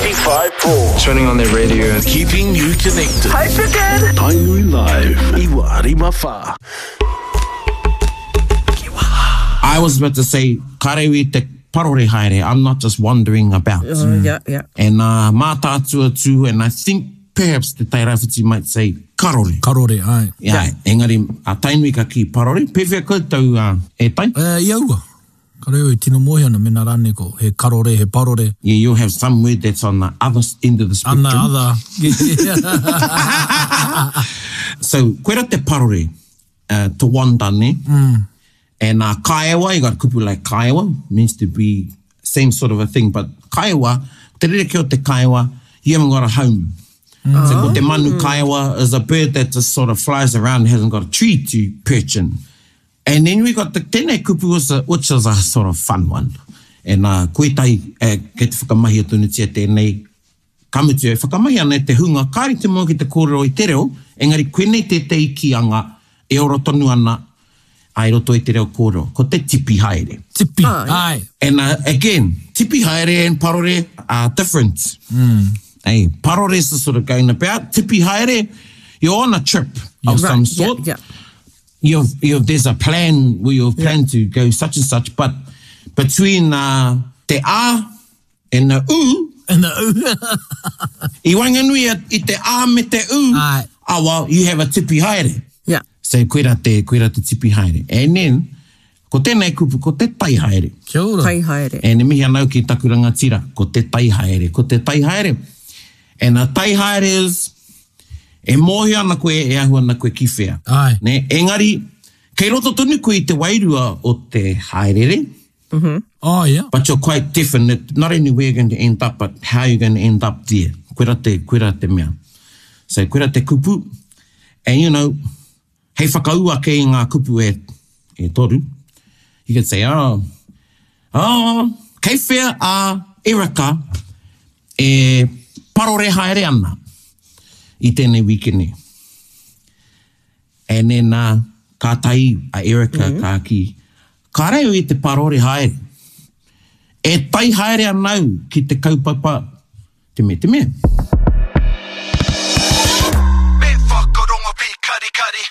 95.4. Turning on their radio and keeping you connected. Hi, Chicken. Tainui Live. Iwari Mawha. I was about to say, karewi te parore haere. I'm not just wandering about. Yeah. And mā tātua tū, and I think perhaps the Tairāwhiti might say karore. Karore, ai. Yeah. Engari, a tainui ka ki parore. Pewhia koutou e tai? Iaua. Kareo I tino mohi ana mena rane ko. He karore, he parore. Yeah, you have some word that's on the other end of the spectrum. On the other. So, koera te parore, to wandane. And kaiawa, you got kupu like kaiawa, means to be same sort of a thing, but kaiawa, te rere ki o te kaiawa, you haven't got a home. So ko te manu kaiawa is a bird that just sort of flies around and hasn't got a tree to perch in. And then we got the tēnei kupu, which is a sort of fun one. And koe tai, kei te whakamahi o tunutia tēnei, kamutu e whakamahi ana te hunga, kāri te mua ki te kōrero I te reo, engari koe nei te ikianga, e oro tonu ana, ai roto I te reo kōrero, ko te tipi haere. Tipi, ai. And again, tipi haere and parore are different. Hey, parore is sort of going about. Tipi haere, you're on a trip of some sort. Yeah. There's a plan where you've planned to go such and such, but between te a and the u, I wanganui I te a me te u, well, you have a tipi haere. Yeah. So koera te tipi haere. And then, ko tēnei kupu, ko te tai haere. Kia ora. Tai haere. And e mihi anau ki takuranga tira, ko te tai haere. And a tai haere is, e mohi ana koe, e ahu ana koe ki whea. Ai. Ne, engari, kei roto tonu koe I te wairua o te haerere. Oh, yeah. But you're quite definite, not only where you're going to end up, but how you're going to end up there. Koera te mea. So, koera te kupu. And, you know, hei whakaua kei ngā kupu e toru. You could say, kei whea a Erika e parore haere ana I tēnei wikene. And then ka tai a Erika ka ki, ka reo I te parore haere. E tai haere anau ki te kaupapa te me. Me whakaronga pi kari.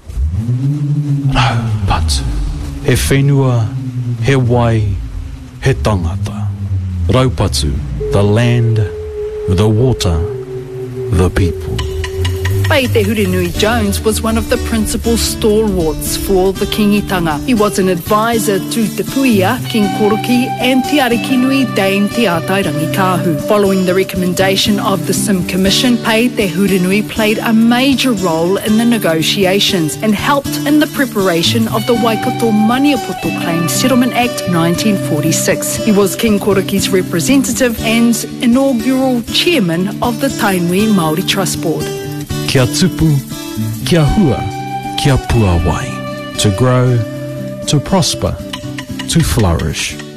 Raupatu. He whenua, he wai, he tangata. Raupatu, the land, the water, the people. Pai Te Hurinui Jones was one of the principal stalwarts for the kingitanga. He was an advisor to Te Puia, King Koroki and Te Arikinui Dame Te Atai Rangikahu. Following the recommendation of the Sim Commission, Pai Te Hurinui played a major role in the negotiations and helped in the preparation of the Waikato Maniapoto Claims Settlement Act 1946. He was King Koroki's representative and inaugural chairman of the Tainui Māori Trust Board. Kia tupu, kia hua, kia puawai. To grow, to prosper, to flourish.